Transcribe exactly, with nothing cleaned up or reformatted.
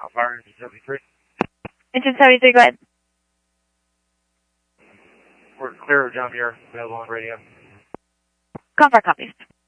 Fire engine seventy-three. Engine seventy-three, go ahead. We're clear of John Muir, available on radio. Confire copies.